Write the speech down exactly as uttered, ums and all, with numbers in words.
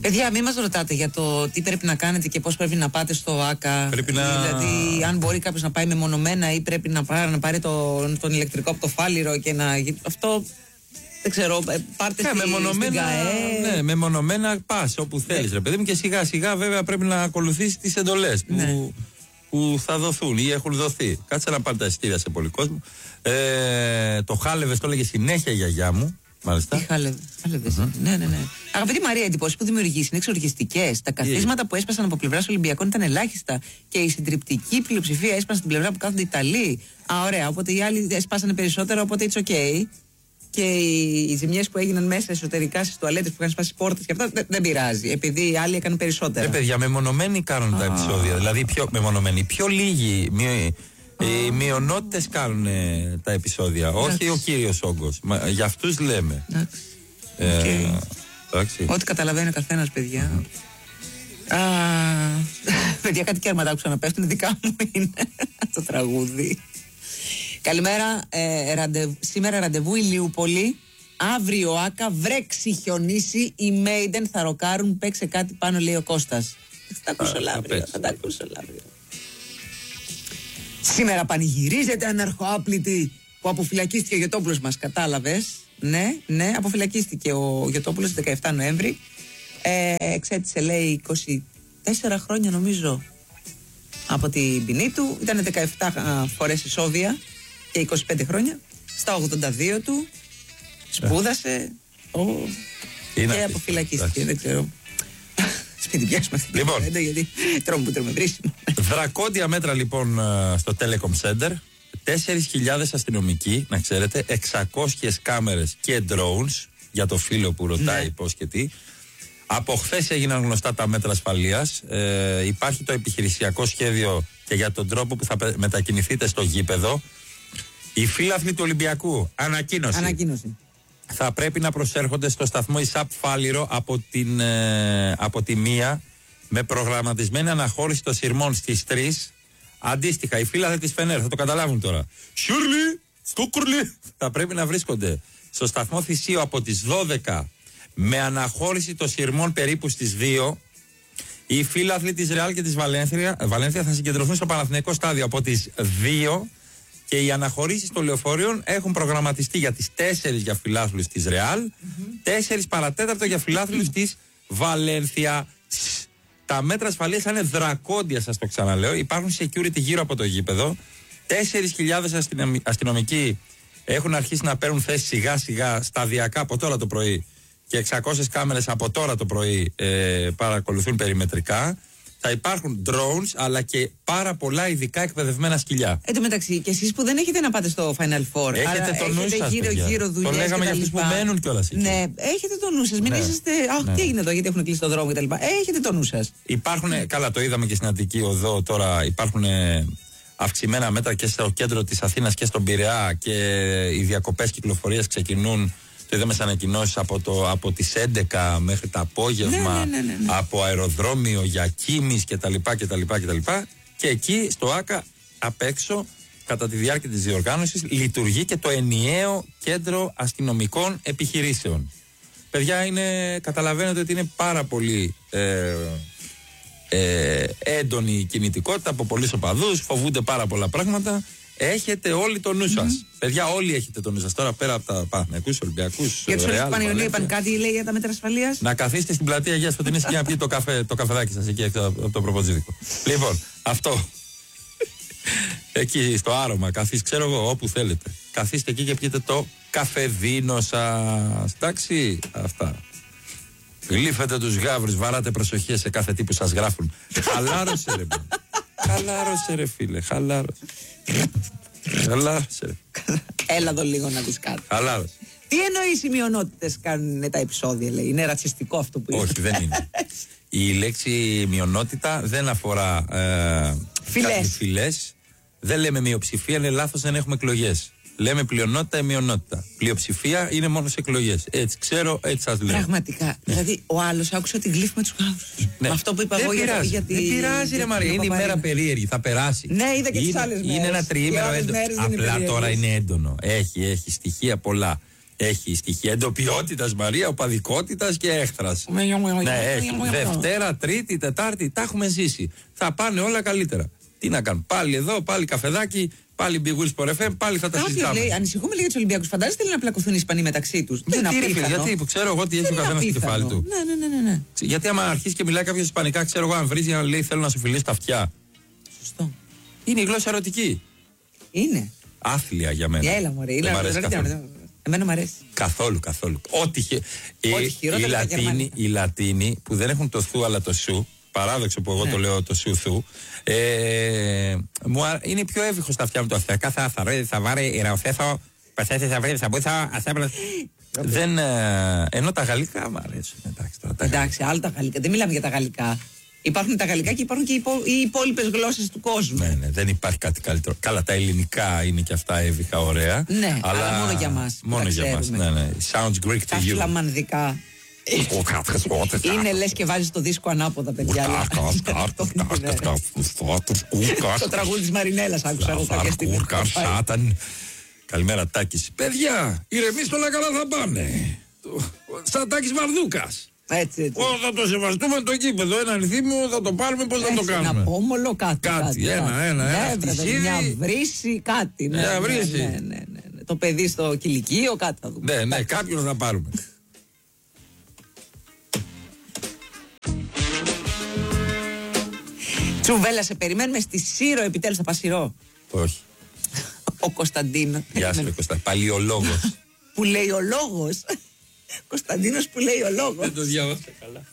Παιδιά, μην μας ρωτάτε για το τι πρέπει να κάνετε και πώς πρέπει να πάτε στο ΆΚΑ. Πρέπει να... Δηλαδή, αν μπορεί κάποιος να πάει μεμονωμένα ή πρέπει να πάρει, να πάρει τον, τον ηλεκτρικό από το φάληρο και να. Αυτό. Δεν ξέρω, πάρτε ναι, στη, μεμονωμένα, στην ΚΑΕ. Ναι, μεμονωμένα πας όπου ναι. θέλεις, ρε παιδί μου, και σιγά σιγά βέβαια πρέπει να ακολουθήσεις τις εντολές που, ναι. που θα δοθούν ή έχουν δοθεί. Κάτσε να πάρει τα εισιτήρια σε πολύ κόσμο. Ε, το Χάλεβες το έλεγε συνέχεια η γιαγιά μου. Μάλιστα. Τι Χάλεβες. Mm-hmm. Ναι, ναι, ναι. Αγαπητή Μαρία, εντυπώσεις που δημιουργείς είναι εξοργιστικές. Τα καθίσματα yeah. που έσπασαν από πλευράς Ολυμπιακών ήταν ελάχιστα και η συντριπτική πλειοψηφία έσπασε στην πλευρά που κάθονται οι Ιταλοί. Α, ωραία. Οπότε οι άλλοι έσπασαν περισσότερο, οπότε it's okay. Και οι, οι ζημιές που έγιναν μέσα εσωτερικά στις τουαλέτες που είχαν σπάσει πόρτες και αυτά δεν, δεν πειράζει. Επειδή οι άλλοι έκαναν περισσότερα. Ε, παιδιά, μεμονωμένοι κάνουν ah. τα επεισόδια. Δηλαδή, πιο μεμονωμένοι. Πιο λίγοι. Μη, ah. Οι μειονότητες κάνουν ε, τα επεισόδια. Εντάξει. Όχι ο κύριος όγκος. Μα, για αυτούς λέμε. Εντάξει. Ε, okay. εντάξει. Ό,τι καταλαβαίνει ο καθένας, παιδιά. Mm-hmm. Ah. Παιδιά, κάτι κέρματα άκουσα να πέφτουν. Δικά μου είναι το τραγούδι. Καλημέρα, ε, ραντεβ... σήμερα ραντεβού Ηλιούπολη. Αύριο Άκα, βρέξει, χιονίσει. Οι Μέιντεν θα ροκάρουν. Παίξε κάτι πάνω, λέει ο Κώστας. Θα τα ακούσω λαύριο. Θα τα ακούσω λαύριο. Σήμερα πανηγυρίζεται αναρχοάπλητη που αποφυλακίστηκε ο Γιωτόπουλος μας. Κατάλαβες. Ναι, ναι, αποφυλακίστηκε ο Γιωτόπουλος δεκαεφτά Νοέμβρη. Ε, εξέτησε, λέει, είκοσι τέσσερα χρόνια νομίζω από την ποινή του. Ήταν δεκαεφτά φορές ισόβια και είκοσι πέντε χρόνια. Στα ογδόντα δύο του σπούδασε oh, και αποφυλακίστηκε. Δεν ξέρω. Σπίτι πιάσουμε αυτή λοιπόν, την γιατί τρώμε που τρώμε βρίσιμο. Δρακόντια μέτρα λοιπόν στο Telecom Center. τέσσερις χιλιάδες αστυνομικοί, να ξέρετε, εξακόσιες κάμερες και drones για το φίλο που ρωτάει ναι. πώς και τι. Από χθες έγιναν γνωστά τα μέτρα ασφαλείας. Ε, υπάρχει το επιχειρησιακό σχέδιο και για τον τρόπο που θα μετακινηθείτε στο γήπεδο. Οι φίλαθλοι του Ολυμπιακού, ανακοίνωση. Ανακοίνωση. Θα πρέπει να προσέρχονται στο σταθμό ΙΣΑΠ Φάληρο από, την, ε, από τη μία με προγραμματισμένη αναχώρηση των σειρμών στις τρεις. Αντίστοιχα, οι φίλαθλοι της Φενέρ θα το καταλάβουν τώρα. Σιουρλι, Στούκουρλι. Θα πρέπει να βρίσκονται στο σταθμό Θησίου από τις δώδεκα με αναχώρηση των σειρμών περίπου στις δύο. Οι φίλαθλοι της Ρεάλ και της Βαλένθια, Βαλένθια θα συγκεντρωθούν στο Παναθηναϊκό στάδιο από τις δύο και οι αναχωρήσεις των λεωφορείων έχουν προγραμματιστεί για τις τέσσερις για φιλάθλους της Ρεάλ, mm-hmm. τέσσερις παρατέταρτο για φιλάθλους mm-hmm. της Βαλένθια. Τα μέτρα ασφαλείας θα είναι δρακόντια, σας το ξαναλέω. Υπάρχουν security γύρω από το γήπεδο. τέσσερις χιλιάδες αστυνομι... αστυνομικοί έχουν αρχίσει να παίρνουν θέση σιγά σιγά σταδιακά από τώρα το πρωί και εξακόσιες κάμερες από τώρα το πρωί ε, παρακολουθούν περιμετρικά. Θα υπάρχουν drones αλλά και πάρα πολλά ειδικά εκπαιδευμένα σκυλιά. Εν τω μεταξύ, και εσείς που δεν έχετε να πάτε στο Final Four, έχετε το νου σας, γύρω, γύρω δουλειές. Το λέγαμε για αυτούς που μένουν κιόλας εκεί. Ναι, έχετε το νου σας. Μην ναι. είσαστε. Αχ, ναι. τι έγινε εδώ, γιατί έχουν κλείσει το δρόμο κτλ. Έχετε το νου σας. Υπάρχουν, καλά, το είδαμε και στην Αττική Οδό τώρα. Υπάρχουν αυξημένα μέτρα και στο κέντρο της Αθήνας και στον Πειραιά και οι διακοπές κυκλοφορίας ξεκινούν. Το είδαμε σαν ανακοινώσεις από, το, από τις έντεκα μέχρι το απόγευμα, ναι, ναι, ναι, ναι, ναι. από αεροδρόμιο για Κίμης κτλ. κτλ, κτλ. Και εκεί στο ΆΚΑ απ' έξω, κατά τη διάρκεια της διοργάνωσης, λειτουργεί και το ενιαίο κέντρο αστυνομικών επιχειρήσεων. Παιδιά, είναι, καταλαβαίνετε ότι είναι πάρα πολύ ε, ε, έντονη η κινητικότητα από πολλούς οπαδούς, φοβούνται πάρα πολλά πράγματα. Έχετε όλοι το νου σας. Mm-hmm. Παιδιά, όλοι έχετε το νου σας. Τώρα πέρα από τα Παναθηναϊκούς, Ολυμπιακούς. Για τους όλους του Πανιωνίου είπαν κάτι, λέει, για τα μέτρα ασφαλείας. Να καθίσετε στην πλατεία Αγίας Φωτεινής και να πιείτε το, καφέ, το καφεδάκι σας εκεί από το προποτζίδικο. Λοιπόν, αυτό. Εκεί στο άρωμα, καθίστε, ξέρω εγώ, όπου θέλετε. Καθίστε εκεί και πιείτε το καφεδίνο σας. Εντάξει, αυτά. Γλύφετε τους γάβρους, βαράτε προσοχή σε κάθε τι που σας γράφουν. Χαλάρωσε ρε. Χαλάρωσε ρε φίλε, χαλάρωσε. Χαλάρωσε ρε. Έλα εδώ λίγο να δεις κάτι. Χαλάρωσε. Τι εννοείς οι μειονότητες κάνουν τα επεισόδια, λέει. Είναι ρατσιστικό αυτό που είναι. Όχι, δεν είναι. Η λέξη μειονότητα δεν αφορά ε, φυλές. φυλές. Δεν λέμε μειοψηφία, είναι λάθος, δεν έχουμε εκλογές. Λέμε πλειονότητα ή μειονότητα. Πλειοψηφία είναι μόνο σε εκλογές. Έτσι ξέρω, έτσι σας λέω. Πραγματικά. Ναι. Δηλαδή, ο άλλος άκουσε ότι γλύφει με τους γάβρους. Ναι. Αυτό που είπα δεν εγώ πειράζει. για τη. Δεν πειράζει, ρε Μαρία. Είναι η μέρα περίεργη. Θα περάσει. Ναι, είδα και τις άλλες μέρες. Είναι ένα τριήμερο έντονο. Απλά τώρα είναι έντονο. Έχει, έχει στοιχεία πολλά. Έχει στοιχεία εντοπιότητας, Μαρία, οπαδικότητας και έχθρας. Ναι, έχει. Δευτέρα, Τρίτη, Τετάρτη, τα έχουμε ζήσει. Θα πάνε όλα καλύτερα. Τι να κάνουν. Πάλι εδώ, πάλι καφεδάκι, πάλι Big Wheels for εφ εμ, πάλι θα τα Κάποιος συζητάμε. λέει, ανησυχούμε για τους Ολυμπιακούς. Φαντάζεστε θέλουν να πλακωθούν οι Ισπανοί μεταξύ τους. Δεν είναι απίθανο. Γιατί που ξέρω εγώ τι έχει ο καθένας στο κεφάλι του. Ναι, ναι, ναι, ναι. Γιατί άμα αρχίσει και μιλάει κάποιος Ισπανικά, ξέρω εγώ αν βρίζει να λέει θέλω να σου φιλήσει τα αυτιά. Σωστό. Είναι η γλώσσα ερωτική. Είναι. Άθλια για μένα. Έλα, μωρέ. Δεν μ' αρέσει καθόλου. Εμένα μου αρέσει. Καθόλου, καθόλου. Ό,τι, χε... Ό,τι οι, χειρότερα οι, τα Λατίνοι, γερμανικά. οι Λατίνοι που δεν έχουν το θου αλλά το σου, παράδοξο που εγώ Ναι. το λέω το σου θου, ε, μου α... είναι πιο εύηχο στα αυτιά μου το αυτιά. Κάθε άθαρο, θα βάρει ηραοθέθο, πασέθε θα βρει, θα μπούθα, ασέμπλα. Δεν. Ε, ενώ τα γαλλικά μου αρέσουν. Εντάξει, τώρα, τα Εντάξει, άλλο τα γαλλικά. Δεν μιλάμε για τα γαλλικά. Υπάρχουν τα γαλλικά και υπάρχουν και οι, υπό, οι υπόλοιπες γλώσσες του κόσμου. Ναι, ναι, δεν υπάρχει κάτι καλύτερο. Καλά, τα ελληνικά είναι και αυτά έβυχα ωραία. Ναι, αλλά μόνο για μας, που Μόνο τα για μας. ξέρουμε. Ναι, ναι. Sounds Greek Τα to you. φλαμανδικά. Είναι λες και βάζεις το δίσκο ανάποδα, παιδιά. Το τραγούδι της Μαρινέλας άκουσα εγώ κάποια στιγμή. Σάταν. Καλημέρα, Τάκης. Παιδιά, ηρεμήστε, όλα καλά θα πάνε. Σαν Τάκης Βαρδούκας. Έτσι, έτσι. Ω, θα το σεβαστούμε το κήπεδο. Ένα ρυθμό θα το πάρουμε, πώς θα το Έτσι, κάνουμε. ένα πόμολο, κάτι. Κάτι, ένα, ένα, ένα Ναι, βρε, φτυσίδι. μια βρύση, κάτι. Ναι, Μια ναι, βρύση. ναι, ναι, ναι, ναι. Το παιδί στο κηλικείο, κάτι θα δούμε. Ναι, ναι, κάποιον θα πάρουμε. Τσουβέλα, σε περιμένουμε στη Σύρο, επιτέλους θα πας Σύρο. Όχι. Ο Κωνσταντίνο. Γεια σου, Κώστα. Παλιολόγος. Που λέει ο λόγος. Κωνσταντίνος που λέει ο λόγος. Δεν το διάβασα καλά.